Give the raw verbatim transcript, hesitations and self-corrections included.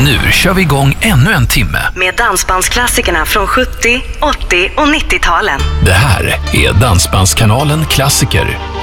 Nu kör vi igång ännu en timme med dansbandsklassikerna från sjuttio, åttio och nittio-talen. Det här är Dansbandskanalen Klassiker.